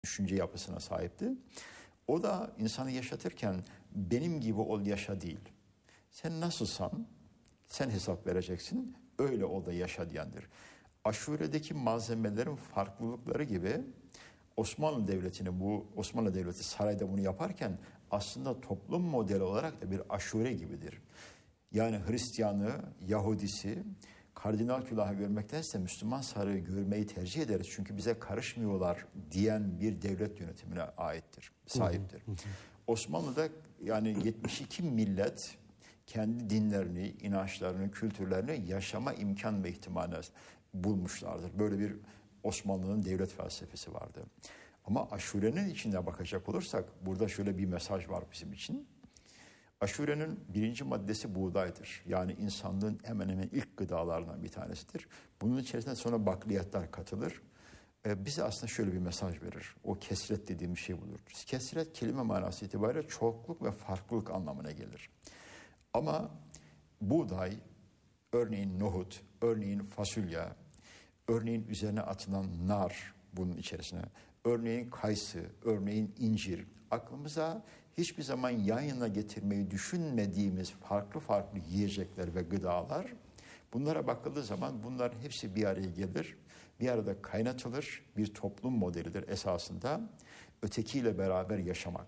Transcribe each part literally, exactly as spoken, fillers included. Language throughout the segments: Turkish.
düşünce yapısına sahipti. O da insanı yaşatırken benim gibi ol yaşa değil. Sen nasılsan sen hesap vereceksin, öyle ol da yaşa diyendir. Aşure'deki malzemelerin farklılıkları gibi Osmanlı Devleti'ni bu Osmanlı Devleti sarayda bunu yaparken aslında toplum modeli olarak da bir aşure gibidir. Yani Hristiyanı, Yahudisi, kardinal külahı görmektense Müslüman sarayı görmeyi tercih ederiz. Çünkü bize karışmıyorlar diyen bir devlet yönetimine aittir, sahiptir. Hı hı. Osmanlı'da yani yetmiş iki millet kendi dinlerini, inançlarını, kültürlerini yaşama imkan ve ihtimali bulmuşlardır. Böyle bir Osmanlı'nın devlet felsefesi vardı. Ama aşurenin içine bakacak olursak burada şöyle bir mesaj var bizim için. Aşurenin birinci maddesi buğdaydır. Yani insanlığın hemen hemen ilk gıdalarından bir tanesidir. Bunun içerisinde sonra bakliyatlar katılır. Ee, bize aslında şöyle bir mesaj verir. O kesret dediğim şey budur. Kesret kelime manası itibariyle çokluk ve farklılık anlamına gelir. Ama buğday, örneğin nohut, örneğin fasulye, örneğin üzerine atılan nar bunun içerisine, örneğin kayısı, örneğin incir, aklımıza hiçbir zaman yan yana getirmeyi düşünmediğimiz farklı farklı yiyecekler ve gıdalar, bunlara bakıldığı zaman bunların hepsi bir araya gelir, bir arada kaynatılır, bir toplum modelidir esasında. Ötekiyle beraber yaşamak.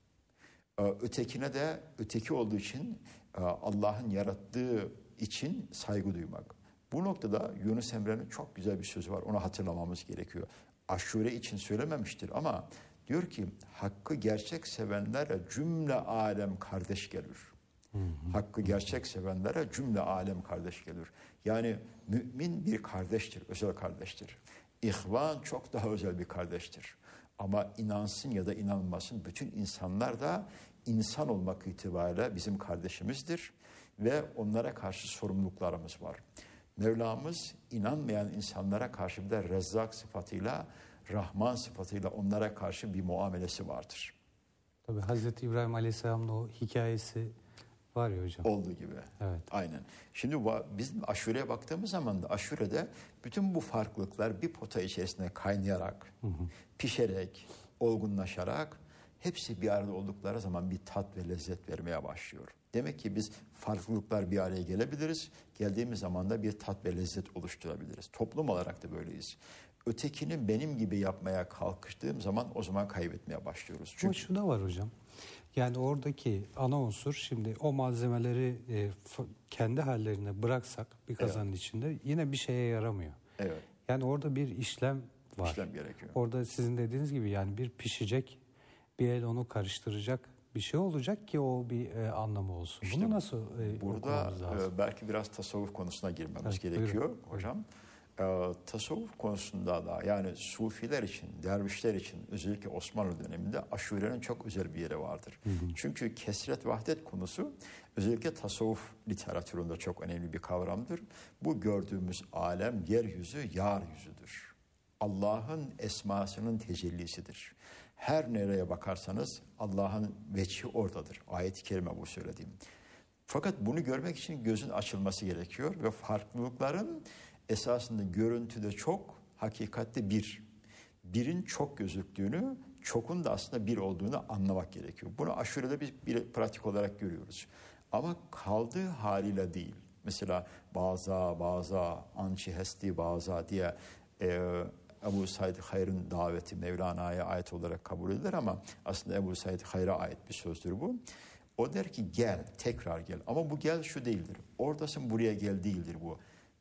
Ötekine de öteki olduğu için Allah'ın yarattığı için saygı duymak. Bu noktada Yunus Emre'nin çok güzel bir sözü var. Onu hatırlamamız gerekiyor. Aşure için söylememiştir ama diyor ki hakkı gerçek sevenlere cümle alem kardeş gelir. Hı hı. Hakkı gerçek sevenlere cümle alem kardeş gelir. Yani mümin bir kardeştir, özel kardeştir. İhvan çok daha özel bir kardeştir. Ama inansın ya da inanmasın bütün insanlar da insan olmak itibariyle bizim kardeşimizdir. Ve onlara karşı sorumluluklarımız var. Mevlamız inanmayan insanlara karşı bir de Rezzak sıfatıyla, Rahman sıfatıyla onlara karşı bir muamelesi vardır. Tabii Hazreti İbrahim Aleyhisselam'ın o hikayesi var ya hocam. Olduğu gibi. Evet. Aynen. Şimdi bizim aşureye baktığımız zaman da aşurede bütün bu farklılıklar bir pota içerisinde kaynayarak, hı hı. pişerek, olgunlaşarak hepsi bir arada oldukları zaman bir tat ve lezzet vermeye başlıyor. Demek ki biz farklılıklar bir araya gelebiliriz. Geldiğimiz zaman da bir tat ve lezzet oluşturabiliriz. Toplum olarak da böyleyiz. Ötekini benim gibi yapmaya kalkıştığım zaman o zaman kaybetmeye başlıyoruz. Çünkü... Ama şu da var hocam. Yani oradaki ana unsur şimdi o malzemeleri e, f- kendi hallerine bıraksak bir kazanın evet. içinde yine bir şeye yaramıyor. Evet. Yani orada bir işlem var. İşlem gerekiyor. Orada sizin dediğiniz gibi yani bir pişecek, bir el onu karıştıracak bir şey olacak ki o bir e, anlamı olsun. İşte bunu nasıl e, burada e, belki biraz tasavvuf konusuna girmemiz evet, gerekiyor buyurun. Hocam. E, tasavvuf konusunda da yani sufiler için, dervişler için özellikle Osmanlı döneminde aşurenin çok özel bir yeri vardır. Hı hı. Çünkü kesret vahdet konusu özellikle tasavvuf literatüründe çok önemli bir kavramdır. Bu gördüğümüz alem yeryüzü, yeryüzüdür. Allah'ın esmasının tecellisidir. Her nereye bakarsanız Allah'ın veçhi oradadır. Ayet-i kerime bu söylediğim. Fakat bunu görmek için gözün açılması gerekiyor ve farklılıkların esasında görüntüde çok, hakikatte bir. Birin çok gözüktüğünü, çokun da aslında bir olduğunu anlamak gerekiyor. Bunu aşurede bir, bir pratik olarak görüyoruz. Ama kaldığı haliyle değil. Mesela baza, baza, ançi hesti baza diye e, Ebu Said Hayr'ın daveti Mevlana'ya ait olarak kabul edilir ama aslında Ebu Said Hayr'a ait bir sözdür bu. O der ki gel, tekrar gel. Ama bu gel şu değildir. Oradasın buraya gel değildir bu.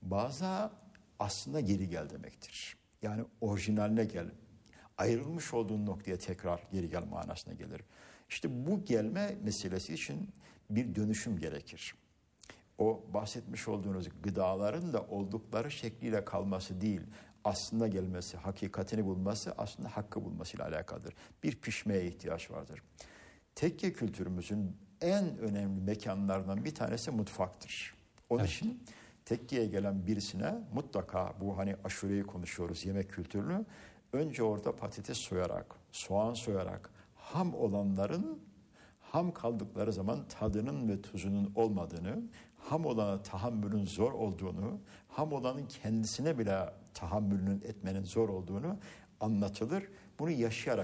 Bazen aslında geri gel demektir. Yani orijinaline gel. Ayrılmış olduğun noktaya tekrar geri gel manasına gelir. İşte bu gelme meselesi için bir dönüşüm gerekir. O bahsetmiş olduğunuz gıdaların da oldukları şekliyle kalması değil, aslında gelmesi, hakikatini bulması, aslında hakkı bulmasıyla alakalıdır. Bir pişmeye ihtiyaç vardır. Tekke kültürümüzün en önemli mekanlarından bir tanesi mutfaktır. Onun evet. için tekkiye gelen birisine mutlaka bu hani aşureyi konuşuyoruz, yemek kültürünü. Önce orada patates soyarak, soğan soyarak ham olanların ham kaldıkları zaman tadının ve tuzunun olmadığını, ham olana tahammülün zor olduğunu, ham olanın kendisine bile tahammülünün etmenin zor olduğunu anlatılır. Bunu yaşayarak